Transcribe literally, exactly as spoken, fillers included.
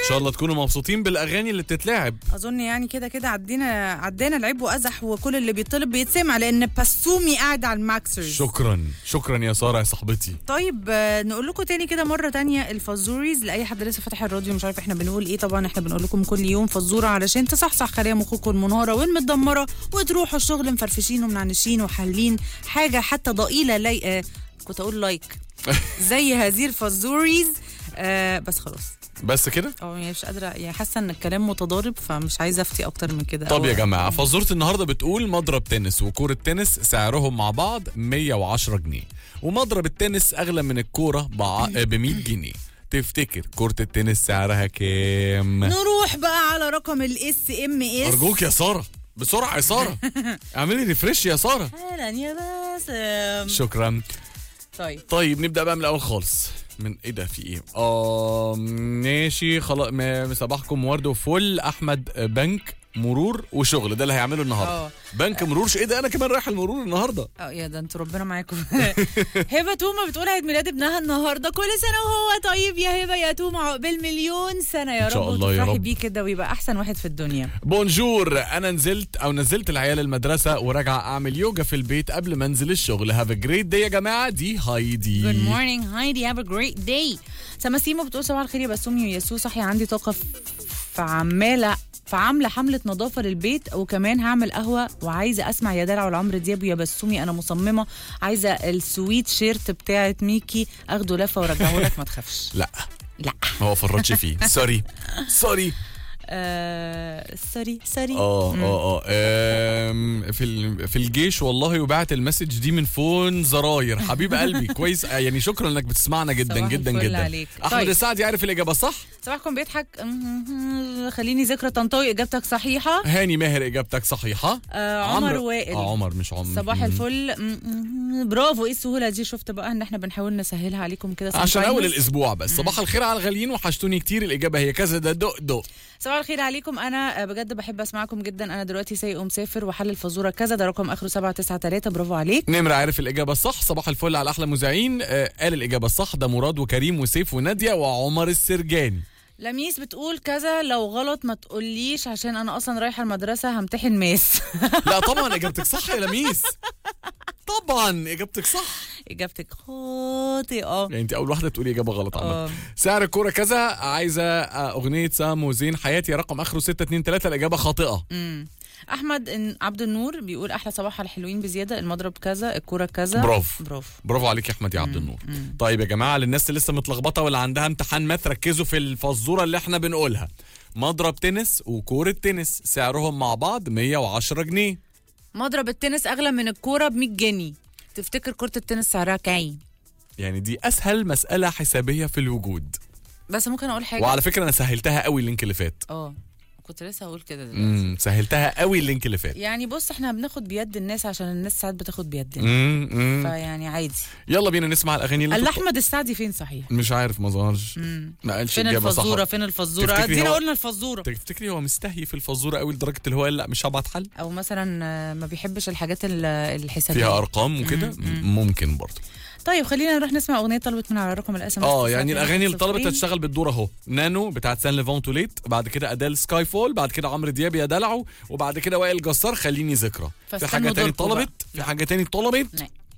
شاء الله تكونوا مبسوطين بالاغاني اللي بتتلعب. اظن يعني كده كده عدينا عدينا العيب وازح، وكل اللي بيطلب بيتسمع لان بسومي قاعد على الماكسرز. شكرا شكرا يا ساره يا صاحبتي. طيب آه، نقول لكم تاني كده مره تانية الفزوريز لاي حد لسه فاتح الراديو مش عارف احنا بنقول ايه. طبعا احنا بنقول لكم كل يوم فزوره علشان تصحصح خلايا مخكم المنهاره والمتدمره وتروحوا الشغل مفرفشين ومنعنشين وحالين حاجه حتى ضئيله لايقه. كنت اقول لايك زي هذه الفزوريز. آه بس خلاص بس كده. اه يعني مش قادره، يعني حاسه ان الكلام متضارب فمش عايزه افتي اكتر من كده. طب يا جماعه فزوره النهارده بتقول مضرب تنس وكوره تنس سعرهم مع بعض مية وعشرة جنيه، ومضرب التنس اغلى من الكوره ب مية جنيه. تفتكر كرة التنس سعرها كام؟ نروح بقى على رقم الاس ام اس. ارجوك يا ساره بسرعه يا ساره اعملي ريفريش يا ساره. اهلا يا باسم. شكرا. طيب طيب نبدا بقى من الاول خالص. من ايه ده في ايه؟ اه ماشي خلاص. صباحكم ورد وفل. احمد بنك مرور وشغل ده اللي هيعمله النهارده. اه بنك مرور. ايه ده انا كمان رايح المرور النهارده. اه يا ده انتوا ربنا معاكم. هبه تومه بتقول عيد ميلاد ابنها النهارده، كل سنه وهو طيب يا هبه يا تومه، عقبال مليون سنه يا إن شاء رب الله يا وتفرحي رب. بيه كده ويبقى احسن واحد في الدنيا. بونجور. انا نزلت او نزلت العيال المدرسه وراجعه اعمل يوجا في البيت قبل ما انزل الشغل. هاف ا جريت داي يا جماعه. دي هايدي. Good morning هايدي have a great day. سماسيمو بتقول صباح الخير يا بسومي وياسو، صحي عندي طاقه فعماله فعامله حمله نظافه للبيت وكمان هعمل قهوه وعايزه اسمع يا دلع وعمرو دياب ويا بسومي. انا مصممه عايزه السويت شيرت بتاعت ميكي اخده لفه وارجعه لك ما تخافش. لا لا ما فرطش فيه. سوري سوري آه، سوري سوري. اه اه اه آم، في ال- في الجيش والله، وبعت المسج دي من فون زراير. حبيب قلبي كويس آه، يعني شكرا انك بتسمعنا جدا صباح جدا الفل جدا. عليك. احمد طيب. السعد يعرف الاجابه صح. صباحكم بيضحك. خليني ذكرى طنطاوي اجابتك صحيحه. هاني ماهر اجابتك صحيحه. آه عمر وائل. اه عمر مش عمر. صباح مم. الفل. م- م- برافو. ايه السهوله دي؟ شفت بقى ان احنا بنحاول نسهلها عليكم كده عشان sometimes. اول الاسبوع بس. صباح الخير على الغاليين وحشتوني كتير. الاجابه هي كذا ده دق دق. صباح الخير عليكم. انا بجد بحب اسمعكم جدا. انا دلوقتي سايق ومسافر وحل الفزوره كذا ده رقم اخره سبعة تسعة تلاتة. برافو عليك. نمر عارف الاجابه الصح. صباح الفل على احلى مذيعين. آه قال الاجابه الصح ده مراد وكريم وسيف وناديه وعمر السرجاني. لميس بتقول كذا لو غلط ما تقوليش عشان انا اصلا رايحه المدرسه همتحن ماس. لا طبعا اجابتك صح يا لميس. طبعا اجابتك صح. اجابتك خاطئه. يعني انت اول واحده تقولي اجابه غلط عامه. آه. سعر الكوره كذا. عايزه آه، اغنيه سام وزين حياتي رقم اخره ستة اتنين تلاتة. الاجابه خاطئه. امم احمد إن عبد النور بيقول احلى صباح على الحلوين بزياده، المضرب كذا الكوره كذا. برافو برافو برافو عليك يا احمد يا عبد النور. طيب يا جماعه للناس اللي لسه متلخبطه واللي عندها امتحان ماث ركزوا في الفزوره اللي احنا بنقولها. مضرب تنس وكوره تنس سعرهم مع بعض مية وعشرة جنيه. مضرب التنس اغلى من الكوره ب مية جنيه. تفتكر كره التنس سعرها كام؟ يعني دي اسهل مساله حسابيه في الوجود. بس ممكن اقول حاجه. وعلى فكره انا سهلتها قوي اللينك اللي فات. اه كنت لسه هقول كده دلوقتي. امم سهلتها قوي اللينك اللي فات. يعني بص احنا بناخد بيد الناس عشان الناس ساعات بتاخد بيدنا. امم أمم. فيعني عادي. يلا بينا نسمع الاغاني اللي قال انتوا- احمد السعدي فين صحيح؟ مش عارف ما ظهرش. مم. ما قالش فين اجابه صح. الفزوره؟ فين الفزوره؟ تفتكري ادينا هو- قلنا الفزوره. تفتكري هو مستهي في الفزوره قوي لدرجه اللي هو قال لا مش هبعت حل او مثلا آه، ما بيحبش الحاجات ال- الحسابيه فيها ارقام وكده. ممكن برضه. طيب خلينا نروح نسمع اغنيه طلبت من على رقم الاس ام اس. اه يعني الاغاني اللي طلبت هتشتغل بالدور اهو. نانو بتاعت سان ليفون توليت، بعد كده ادال سكاي فول، بعد كده عمرو دياب يا دلعو، وبعد كده وائل جسار خليني ذكرى. في فاستنوا حاجه تاني دوركم بقى. طلبت في حاجه تاني طلبت لا.